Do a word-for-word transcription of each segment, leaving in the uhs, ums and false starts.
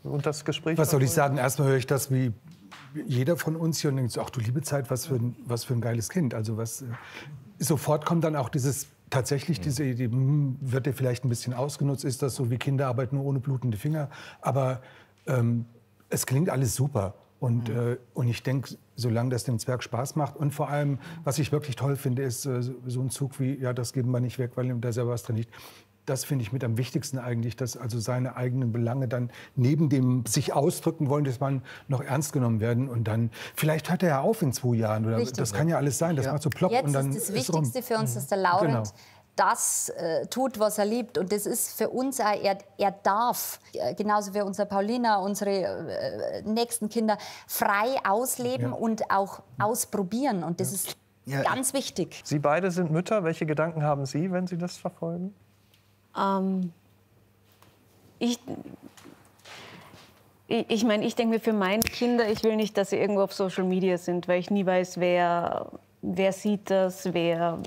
und das Gespräch. Was soll ich sagen? Erstmal höre ich das wie jeder von uns hier und denkt, ach du liebe Zeit, was für ein, was für ein geiles Kind. Also was, sofort kommt dann auch dieses, tatsächlich diese Idee, hm, wird der vielleicht ein bisschen ausgenutzt, ist das so wie Kinderarbeit nur ohne blutende Finger. Aber ähm, es klingt alles super. Und, mhm. äh, und ich denke, solange das dem Zwerg Spaß macht und vor allem, was ich wirklich toll finde, ist äh, so ein Zug wie, ja, das geben wir nicht weg, weil da selber was drin liegt. Das finde ich mit am wichtigsten eigentlich, dass also seine eigenen Belange dann neben dem sich ausdrücken wollen, dass man noch ernst genommen werden und dann, vielleicht hört er ja auf in zwei Jahren oder Richtig. Das kann ja alles sein, das ja. macht so plopp Jetzt und dann ist das ist rum. Wichtigste für uns, dass der Laurent genau. das äh, tut, was er liebt. Und das ist für uns auch, er, er darf, äh, genauso wie unsere Paulina, unsere äh, nächsten Kinder, frei ausleben ja. und auch ausprobieren. Und das ist ja. ganz wichtig. Sie beide sind Mütter. Welche Gedanken haben Sie, wenn Sie das verfolgen? Ähm, ich ich, ich meine, ich denke mir für meine Kinder, ich will nicht, dass sie irgendwo auf Social Media sind, weil ich nie weiß, wer, wer sieht das, wer,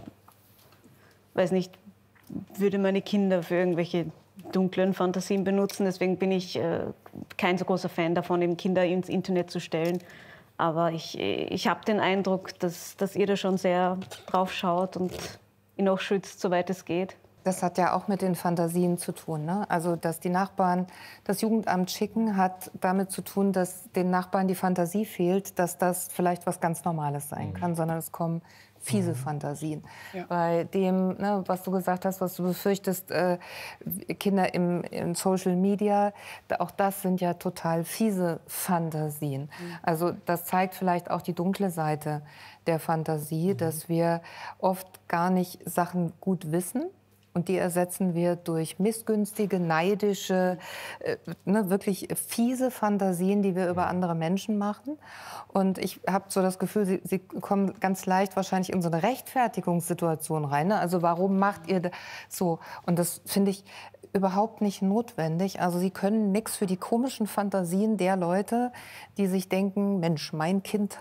weiß nicht, würde meine Kinder für irgendwelche dunklen Fantasien benutzen. Deswegen bin ich äh, kein so großer Fan davon, eben Kinder ins Internet zu stellen. Aber ich, ich habe den Eindruck, dass, dass ihr da schon sehr drauf schaut und ihn auch schützt, soweit es geht. Das hat ja auch mit den Fantasien zu tun, ne? Also, dass die Nachbarn das Jugendamt schicken, hat damit zu tun, dass den Nachbarn die Fantasie fehlt, dass das vielleicht was ganz Normales sein kann, sondern es kommen fiese mhm. Fantasien. Ja. Bei dem, ne, was du gesagt hast, was du befürchtest, äh, Kinder im, im Social Media, auch das sind ja total fiese Fantasien. Mhm. Also das zeigt vielleicht auch die dunkle Seite der Fantasie, mhm. dass wir oft gar nicht Sachen gut wissen. Und die ersetzen wir durch missgünstige, neidische, äh, ne, wirklich fiese Fantasien, die wir über andere Menschen machen. Und ich habe so das Gefühl, sie, sie kommen ganz leicht wahrscheinlich in so eine Rechtfertigungssituation rein. Ne? Also warum macht ihr das so? Und das finde ich überhaupt nicht notwendig. Also sie können nichts für die komischen Fantasien der Leute, die sich denken, Mensch, mein Kind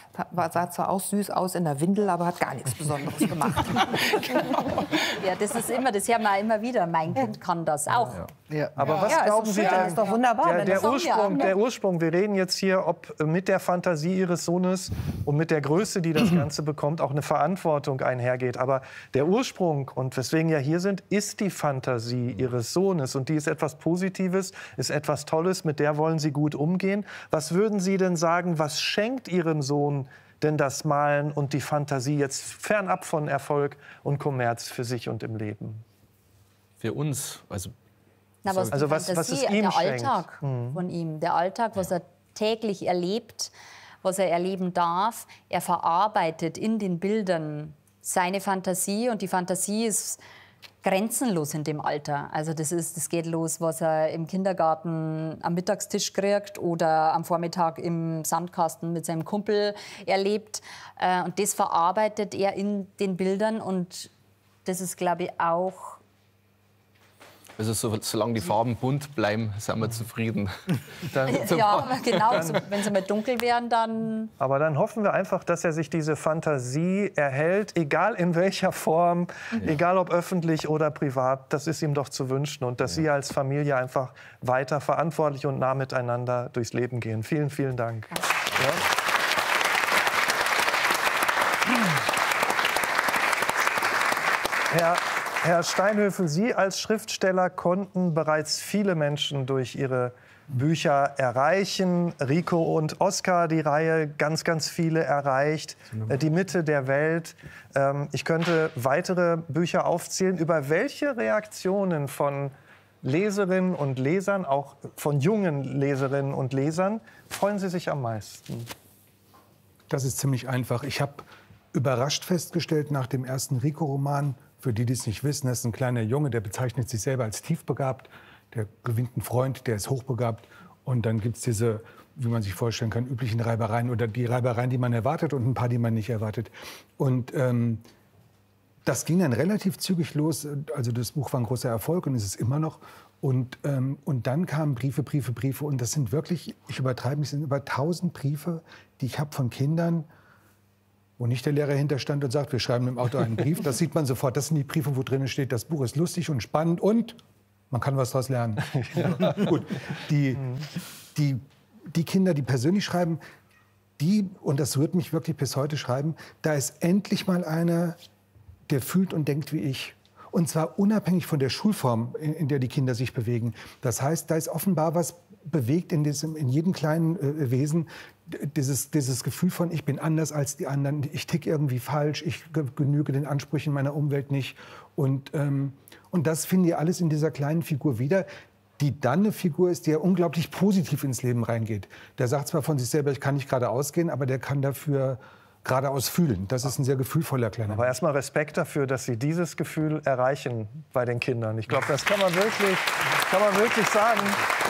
sah zwar auch süß aus in der Windel, aber hat gar nichts Besonderes gemacht. Genau. Ja, das ist immer, das hören wir immer wieder. Mein Kind kann das auch. Ja. Ja, aber ja. was ja, glauben Sie, das ist doch wunderbar, der, der, das Ursprung, ja. der Ursprung, wir reden jetzt hier, ob mit der Fantasie Ihres Sohnes und mit der Größe, die das Ganze bekommt, auch eine Verantwortung einhergeht. Aber der Ursprung, und weswegen ja hier sind, ist die Fantasie Ihres Sohnes. Und die ist etwas Positives, ist etwas Tolles, mit der wollen Sie gut umgehen. Was würden Sie denn sagen, was schenkt Ihrem Sohn denn das Malen und die Fantasie jetzt fernab von Erfolg und Kommerz für sich und im Leben? Für uns, also Na, was also was, was es ihm der schenkt. Alltag mhm. von ihm, der Alltag, was er täglich erlebt, was er erleben darf. Er verarbeitet in den Bildern seine Fantasie und die Fantasie ist grenzenlos in dem Alter. Also das, ist, das geht los, was er im Kindergarten am Mittagstisch kriegt oder am Vormittag im Sandkasten mit seinem Kumpel erlebt. Und das verarbeitet er in den Bildern und das ist, glaube ich, auch... Also so, solange die Farben bunt bleiben, sind wir zufrieden. Dann, ja, genau. So, wenn sie mal dunkel wären, dann... Aber dann hoffen wir einfach, dass er sich diese Fantasie erhält, egal in welcher Form, mhm. egal ob öffentlich oder privat. Das ist ihm doch zu wünschen. Und dass ja. Sie als Familie einfach weiter verantwortlich und nah miteinander durchs Leben gehen. Vielen, vielen Dank. Ja. Herr Herr Steinhöfel, Sie als Schriftsteller konnten bereits viele Menschen durch Ihre Bücher erreichen. Rico und Oskar, die Reihe, ganz, ganz viele erreicht. Die Mitte der Welt. Ich könnte weitere Bücher aufzählen. Über welche Reaktionen von Leserinnen und Lesern, auch von jungen Leserinnen und Lesern, freuen Sie sich am meisten? Das ist ziemlich einfach. Ich habe überrascht festgestellt nach dem ersten Rico-Roman, für die, die es nicht wissen, das ist ein kleiner Junge, der bezeichnet sich selber als tiefbegabt. Der gewinnt einen Freund, der ist hochbegabt. Und dann gibt es diese, wie man sich vorstellen kann, üblichen Reibereien oder die Reibereien, die man erwartet und ein paar, die man nicht erwartet. Und ähm, das ging dann relativ zügig los. Also das Buch war ein großer Erfolg und ist es immer noch. Und, ähm, und dann kamen Briefe, Briefe, Briefe. Und das sind wirklich, ich übertreibe nicht, es sind über tausend Briefe, die ich habe von Kindern, wo nicht der Lehrer hinterstand und sagt, wir schreiben im Auto einen Brief. Das sieht man sofort. Das sind die Briefe, wo drin steht, das Buch ist lustig und spannend und man kann was daraus lernen. Ja, gut. Die, die, die Kinder, die persönlich schreiben, die, und das rührt mich wirklich bis heute, schreiben, da ist endlich mal einer, der fühlt und denkt wie ich. Und zwar unabhängig von der Schulform, in, in der die Kinder sich bewegen. Das heißt, da ist offenbar was bewegt in, diesem, in jedem kleinen äh, Wesen, dieses, dieses Gefühl von, ich bin anders als die anderen, ich tick irgendwie falsch, ich genüge den Ansprüchen meiner Umwelt nicht. Und, ähm, und das finden die alles in dieser kleinen Figur wieder, die dann eine Figur ist, die ja unglaublich positiv ins Leben reingeht. Der sagt zwar von sich selber, ich kann nicht geradeaus gehen, aber der kann dafür geradeaus fühlen. Das ist ein sehr gefühlvoller kleiner Aber Mann. erstmal Respekt dafür, dass Sie dieses Gefühl erreichen bei den Kindern. Ich glaube, das kann man wirklich, kann man wirklich sagen.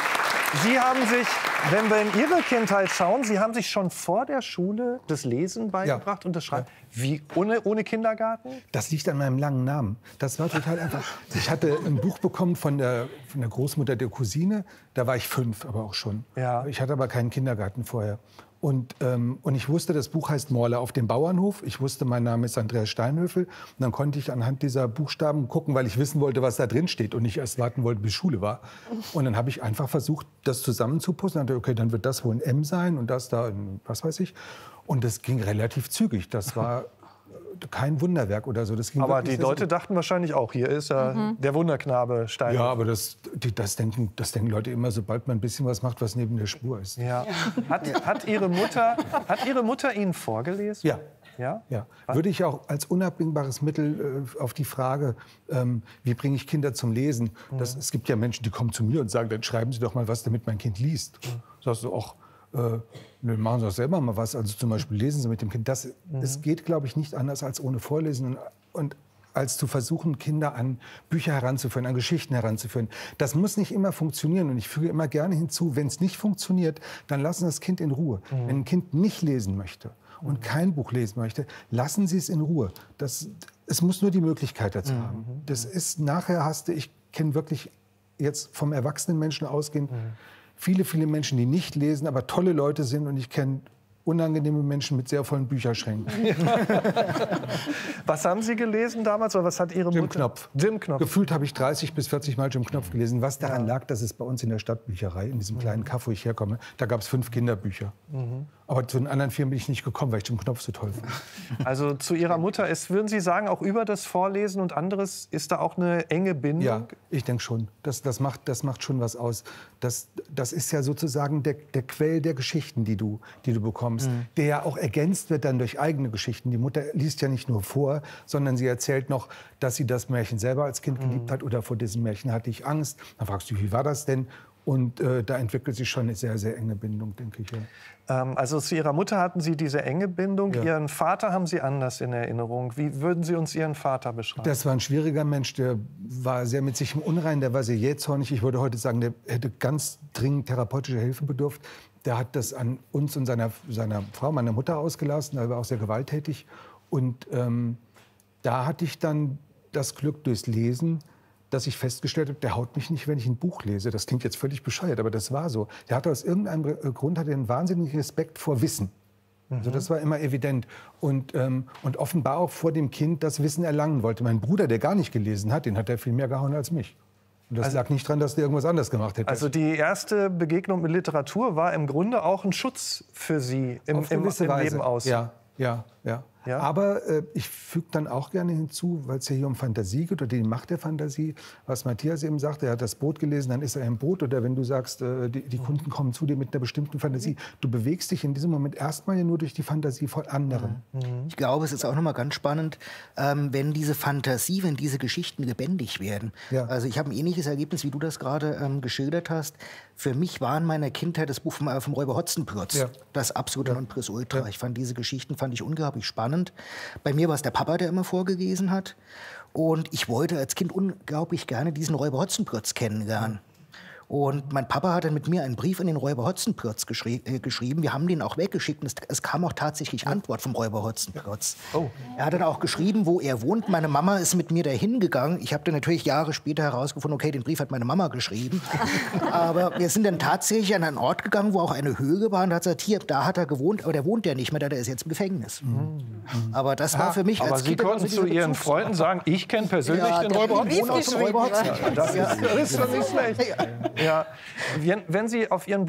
Sie haben sich, wenn wir in Ihre Kindheit schauen, Sie haben sich schon vor der Schule das Lesen beigebracht Ja. und das Schreiben. Wie, ohne, ohne Kindergarten? Das liegt an meinem langen Namen. Das war total einfach. Ich hatte ein Buch bekommen von der, von der Großmutter der Cousine. Da war ich fünf, aber auch schon. Ja. Ich hatte aber keinen Kindergarten vorher. Und, ähm, und ich wusste, das Buch heißt Morle auf dem Bauernhof. Ich wusste, mein Name ist Andreas Steinhöfel. Und dann konnte ich anhand dieser Buchstaben gucken, weil ich wissen wollte, was da drin steht und nicht erst warten wollte, bis Schule war. Und dann habe ich einfach versucht, das zusammenzupuzzeln. Dann dachte ich, okay, dann wird das wohl ein M sein und das da, ein, was weiß ich. Und das ging relativ zügig. Das war kein Wunderwerk oder so. Das ging Aber wirklich die sehr, Leute sehr dachten wahrscheinlich auch, hier ist ja Mhm. der Wunderknabe Stein. Ja, aber das, die, das, denken, das denken Leute immer, sobald man ein bisschen was macht, was neben der Spur ist. Ja. Hat, hat, Ihre Mutter, hat Ihre Mutter Ihnen vorgelesen? Ja. Ja? Ja. Würde ich auch als unabdingbares Mittel äh, auf die Frage, ähm, wie bringe ich Kinder zum Lesen? Das, es gibt ja Menschen, die kommen zu mir und sagen, dann schreiben Sie doch mal was, damit mein Kind liest. Sagst du auch, äh, ne, machen Sie doch selber mal was. Also zum Beispiel lesen Sie mit dem Kind. Das, Mhm. Es geht, glaube ich, nicht anders als ohne Vorlesen. Und, und als zu versuchen, Kinder an Bücher heranzuführen, an Geschichten heranzuführen. Das muss nicht immer funktionieren. Und ich füge immer gerne hinzu, wenn es nicht funktioniert, dann lassen Sie das Kind in Ruhe. Mhm. Wenn ein Kind nicht lesen möchte und kein Buch lesen möchte, lassen Sie es in Ruhe. Das, es muss nur die Möglichkeit dazu Mhm. haben. Das ist, nachher hast du, ich kenne wirklich jetzt vom erwachsenen Menschen ausgehend, viele, viele Menschen, die nicht lesen, aber tolle Leute sind. Und ich kenne unangenehme Menschen mit sehr vollen Bücherschränken. Was haben Sie gelesen damals oder was hat Ihre Jim Mutter? Knopf. Jim Knopf. Gefühlt habe ich dreißig bis vierzig Mal Jim Knopf gelesen. Was daran lag, dass es bei uns in der Stadtbücherei, in diesem kleinen Kaff, wo ich herkomme, da gab es fünf Kinderbücher. Aber zu den anderen vier bin ich nicht gekommen, weil ich Jim Knopf so toll fand. Also zu Ihrer Mutter ist, würden Sie sagen, auch über das Vorlesen und anderes ist da auch eine enge Bindung? Ja, ich denke schon. Das, das, macht, das macht schon was aus. Das, das ist ja sozusagen der, der Quell der Geschichten, die du, die du bekommst, der ja auch ergänzt wird dann durch eigene Geschichten. Die Mutter liest ja nicht nur vor, sondern sie erzählt noch, dass sie das Märchen selber als Kind geliebt hat oder vor diesem Märchen hatte ich Angst. Dann fragst du, wie war das denn? Und äh, da entwickelt sich schon eine sehr, sehr enge Bindung, denke ich. Ja. Ähm, also zu Ihrer Mutter hatten Sie diese enge Bindung. Ja. Ihren Vater haben Sie anders in Erinnerung. Wie würden Sie uns Ihren Vater beschreiben? Das war ein schwieriger Mensch, der war sehr mit sich im Unrein, der war sehr jähzornig. Ich würde heute sagen, der hätte ganz dringend therapeutische Hilfe bedurft. Der hat das an uns und seiner, seiner Frau, meiner Mutter, ausgelassen. Er war auch sehr gewalttätig. Und ähm, da hatte ich dann das Glück durchs Lesen, dass ich festgestellt habe, der haut mich nicht, wenn ich ein Buch lese. Das klingt jetzt völlig bescheuert, aber das war so. Der hatte aus irgendeinem Grund hatte einen wahnsinnigen Respekt vor Wissen. Also das war immer evident. Und, ähm, und offenbar auch vor dem Kind das Wissen erlangen wollte. Mein Bruder, der gar nicht gelesen hat, den hat er viel mehr gehauen als mich. Und das Also- lag nicht daran, dass der irgendwas anderes gemacht hätte. Also die erste Begegnung mit Literatur war im Grunde auch ein Schutz für Sie im, Auf im, gewisse im Weise. Leben aus. Ja, ja, ja. Ja? Aber äh, ich füge dann auch gerne hinzu, weil es ja hier um Fantasie geht oder die Macht der Fantasie, was Matthias eben sagte, er hat das Boot gelesen, dann ist er im Boot. Oder wenn du sagst, äh, die, die Kunden kommen zu dir mit einer bestimmten Fantasie. Du bewegst dich in diesem Moment erstmal ja nur durch die Fantasie von anderen. Ich glaube, es ist auch noch mal ganz spannend, ähm, wenn diese Fantasie, wenn diese Geschichten lebendig werden. Ja. Also ich habe ein ähnliches Erlebnis, wie du das gerade ähm, geschildert hast. Für mich war in meiner Kindheit das Buch vom, äh, vom Räuber Hotzenplotz Ja. das absolute Nonplusultra. Ich fand diese Geschichten fand ich unglaublich spannend. Bei mir war es der Papa, der immer vorgelesen hat. Und ich wollte als Kind unglaublich gerne diesen Räuber Hotzenplotz kennenlernen. Und mein Papa hat dann mit mir einen Brief an den Räuber Hotzenplotz geschri äh, geschrieben. Wir haben den auch weggeschickt. Und es, es kam auch tatsächlich Antwort vom Räuber Hotzenplotz. Oh. Er hat dann auch geschrieben, wo er wohnt. Meine Mama ist mit mir dahin gegangen. Ich habe dann natürlich Jahre später herausgefunden, okay, den Brief hat meine Mama geschrieben. Aber wir sind dann tatsächlich an einen Ort gegangen, wo auch eine Höhle war. Und hat gesagt, hier, da hat er gewohnt. Aber der wohnt ja nicht mehr, der ist jetzt im Gefängnis. Aber das war für mich Aber als Sie Kind immer konnten so zu dieser Ihren Bezugs- Freunden sagen, ich kenne persönlich Ja, den der Räuber Brief Hotzenplotz. aus dem Räuber Hotzenplotz. Das ist, das ist schon nicht schlecht. Ja. Wenn, wenn Sie auf Ihren